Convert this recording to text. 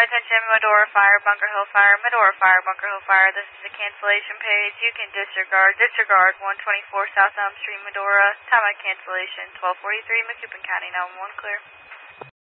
Attention, Medora Fire, Bunker Hill Fire, Medora Fire, Bunker Hill Fire. This is a cancellation page. You can disregard 124 South Elm Street, Medora. Time of cancellation, 12:43, Macoupin County, 911 clear.